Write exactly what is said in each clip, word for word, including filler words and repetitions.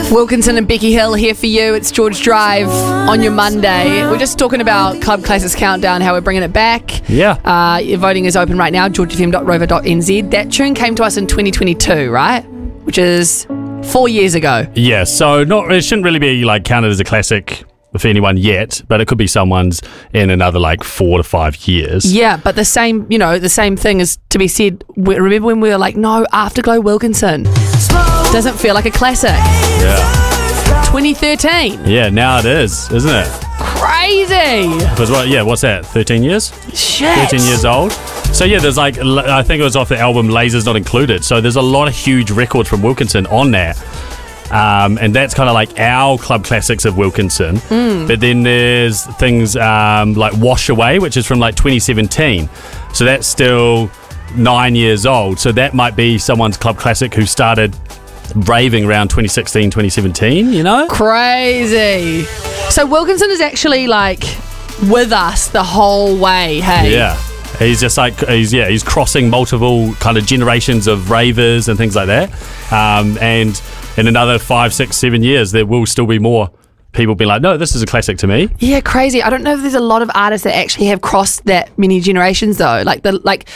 Wilkinson and Becky Hill here for you. It's George Drive on your Monday. We're just talking about Club Classics Countdown, how we're bringing it back. Yeah. Uh, your voting is open right now, george f m dot rover dot n z. That tune came to us in twenty twenty-two, right? Which is four years ago. Yeah, so not it shouldn't really be like counted as a classic for anyone yet, but it could be someone's in another like four to five years. Yeah, but the same, you know, the same thing is to be said. Remember when we were like, no, Afterglow Wilkinson doesn't feel like a classic. Yeah. twenty thirteen. Yeah, now it is, isn't it? Crazy. Because what? Yeah, what's that? thirteen years? Shit. thirteen years old. So yeah, there's like I think it was off the album Lasers Not Included. So there's a lot of huge records from Wilkinson on that. Um, and that's kind of like our club classics of Wilkinson. Mm. But then there's things um, like Wash Away, which is from like twenty seventeen. So that's still nine years old. So that might be someone's club classic who started raving around twenty sixteen, twenty seventeen, you know? Crazy. So Wilkinson is actually like with us the whole way, hey? Yeah. He's just like, he's yeah, he's crossing multiple kind of generations of ravers and things like that. Um, and in another five, six, seven years, there will still be more people being like, no, this is a classic to me. Yeah, crazy. I don't know if there's a lot of artists that actually have crossed that many generations though. Like the like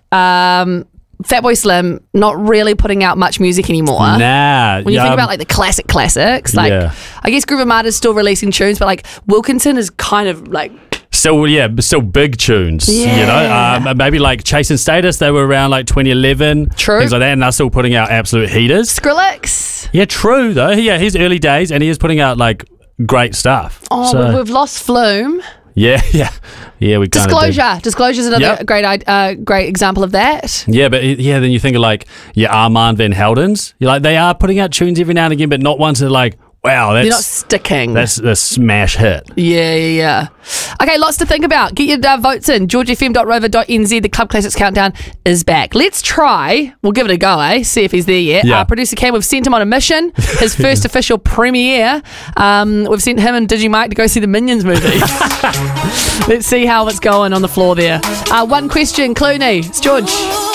um, Fatboy Slim not really putting out much music anymore. Nah. When you um, think about like the classic classics, like yeah. I guess Groove Armada's still releasing tunes, but like Wilkinson is kind of like Still, yeah, still big tunes, yeah. you know. Um, maybe like Chase and Status, they were around like twenty eleven, true, things like that, and they're still putting out absolute heaters. Skrillex, yeah, true though. Yeah, his early days, and he is putting out like great stuff. Oh, so, we've lost Flume. Yeah, yeah, yeah. We Disclosure, Disclosure is another yep. great, uh, great example of that. Yeah, but yeah, then you think of like yeah, Armand Van Heldens. You're like they are putting out tunes every now and again, but not ones that are like. Wow, that's They're not sticking. That's a smash hit. Yeah, yeah, yeah. Okay, lots to think about. Get your uh, votes in. george f m dot rover dot n z. The Club Classics Countdown is back. Let's try. We'll give it a go, eh? See if he's there yet. Yeah. Uh, producer Cam, we've sent him on a mission. His first official premiere. Um, we've sent him and Digi Mike to go see the Minions movie. Let's see how it's going on the floor there. Uh, one question, Clooney. It's George.